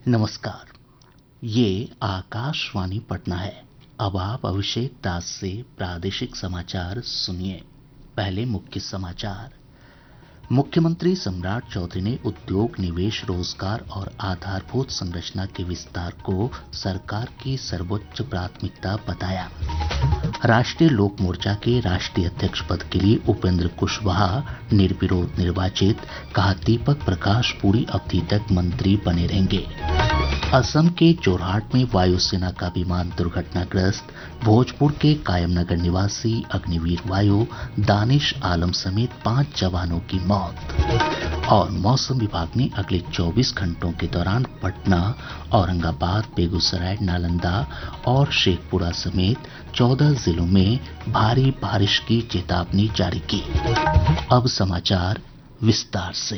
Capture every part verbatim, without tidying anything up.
नमस्कार। ये आकाशवाणी पटना है। अब आप अभिषेक दास से प्रादेशिक समाचार सुनिए। पहले मुख्य समाचार। मुख्यमंत्री सम्राट चौधरी ने उद्योग, निवेश, रोजगार और आधारभूत संरचना के विस्तार को सरकार की सर्वोच्च प्राथमिकता बताया। राष्ट्रीय लोक मोर्चा के राष्ट्रीय अध्यक्ष पद के लिए उपेंद्र कुशवाहा निर्विरोध निर्वाचित, कहा दीपक प्रकाश पूरी अवधि तक मंत्री बने रहेंगे। असम के जोरहाट में वायुसेना का विमान दुर्घटनाग्रस्त, भोजपुर के कायमनगर निवासी अग्निवीर वायु दानिश आलम समेत पांच जवानों की मौत। और मौसम विभाग ने अगले चौबीस घंटों के दौरान पटना, औरंगाबाद, बेगूसराय, नालंदा और शेखपुरा समेत चौदह जिलों में भारी बारिश की चेतावनी जारी की। अब समाचार विस्तार से।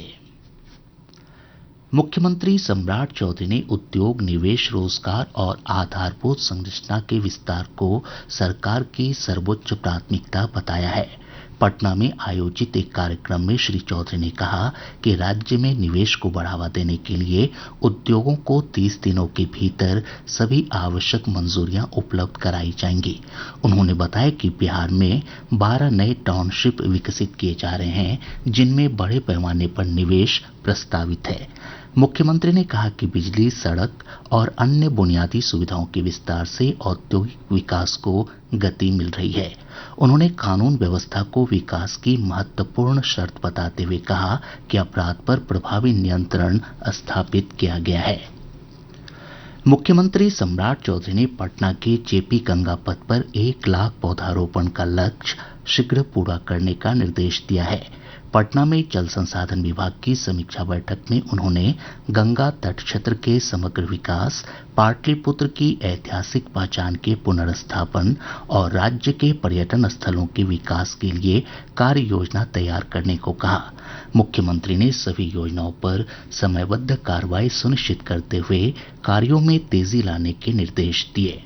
मुख्यमंत्री सम्राट चौधरी ने उद्योग, निवेश, रोजगार और आधारभूत संरचना के विस्तार को सरकार की सर्वोच्च प्राथमिकता बताया है। पटना में आयोजित एक कार्यक्रम में श्री चौधरी ने कहा कि राज्य में निवेश को बढ़ावा देने के लिए उद्योगों को तीस दिनों के भीतर सभी आवश्यक मंजूरियां उपलब्ध कराई जाएंगी। उन्होंने बताया कि बिहार में बारह नए टाउनशिप विकसित किए जा रहे हैं, जिनमें बड़े पैमाने पर निवेश प्रस्तावित है। मुख्यमंत्री ने कहा कि बिजली, सड़क और अन्य बुनियादी सुविधाओं के विस्तार से औद्योगिक विकास को गति मिल रही है। उन्होंने कानून व्यवस्था को विकास की महत्वपूर्ण शर्त बताते हुए कहा कि अपराध पर प्रभावी नियंत्रण स्थापित किया गया है। मुख्यमंत्री सम्राट चौधरी ने पटना के जेपी गंगा पथ पर एक लाख पौधारोपण का लक्ष्य शीघ्र पूरा करने का निर्देश दिया है। पटना में जल संसाधन विभाग की समीक्षा बैठक में उन्होंने गंगा तट क्षेत्र के समग्र विकास, पाटलिपुत्र की ऐतिहासिक पहचान के पुनर्स्थापन और राज्य के पर्यटन स्थलों के विकास के लिए कार्य योजना तैयार करने को कहा। मुख्यमंत्री ने सभी योजनाओं पर समयबद्ध कार्रवाई सुनिश्चित करते हुए कार्यों में तेजी लाने के निर्देश दिए।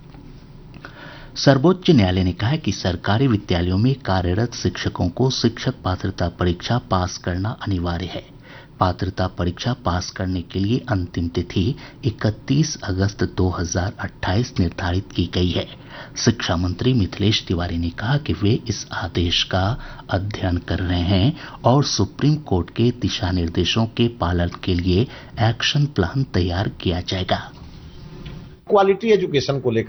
सर्वोच्च न्यायालय ने कहा है कि सरकारी विद्यालयों में कार्यरत शिक्षकों को शिक्षक पात्रता परीक्षा पास करना अनिवार्य है। पात्रता परीक्षा पास करने के लिए अंतिम तिथि इकतीस अगस्त दो हज़ार अट्ठाईस निर्धारित की गई है। शिक्षा मंत्री मिथिलेश तिवारी ने कहा कि वे इस आदेश का अध्ययन कर रहे हैं और सुप्रीम कोर्ट के दिशा निर्देशों के पालन के लिए एक्शन प्लान तैयार किया जाएगा। क्वालिटी एजुकेशन को लेकर